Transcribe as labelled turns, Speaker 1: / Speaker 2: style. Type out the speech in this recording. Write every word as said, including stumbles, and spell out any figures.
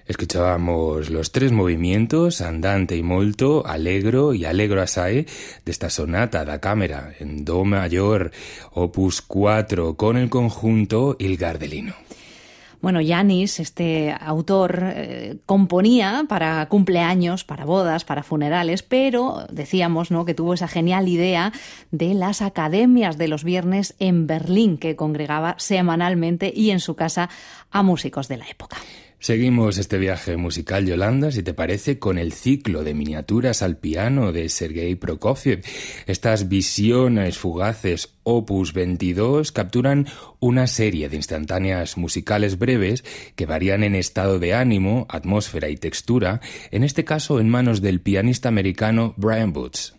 Speaker 1: Escuchábamos los tres movimientos, andante y molto, allegro y allegro assai, de esta sonata da cámara en do mayor, opus cuatro, con el conjunto Il Gardelino.
Speaker 2: Bueno, Yanis, este autor, eh, componía para cumpleaños, para bodas, para funerales, pero decíamos, ¿no?, que tuvo esa genial idea de las academias de los viernes en Berlín, que congregaba semanalmente y en su casa a músicos de la época.
Speaker 1: Seguimos este viaje musical, Yolanda, si te parece, con el ciclo de miniaturas al piano de Sergei Prokofiev. Estas visiones fugaces opus veintidós capturan una serie de instantáneas musicales breves que varían en estado de ánimo, atmósfera y textura, en este caso en manos del pianista americano Brian Boots.